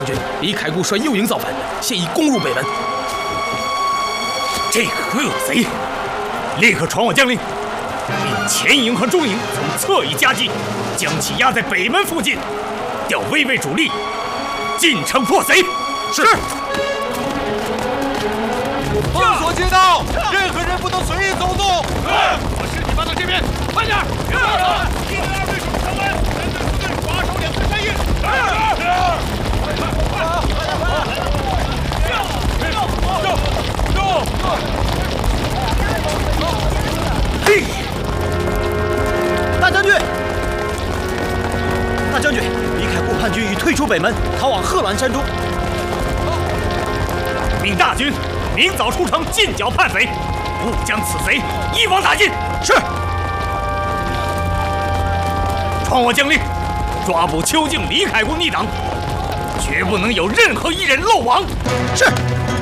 军李凯固率右营造反，现已攻入北门。 这个恶贼，立刻传我将令，令前营和中营从侧翼夹击，将其压在北门附近，调微卫主力，进城破贼。 是。 封锁街道，任何人不能随意走动。 把尸体搬到这边，快点！一队二队守城门，三队四队寡守两队山营。 嘿！大将军，大将军，李凯固叛军已退出北门，逃往贺兰山中。 命大军明早出城进剿叛匪，务将此贼一网打尽。 是。 传我将令，抓捕邱敬、李凯固逆党，绝不能有任何一人漏网。 是。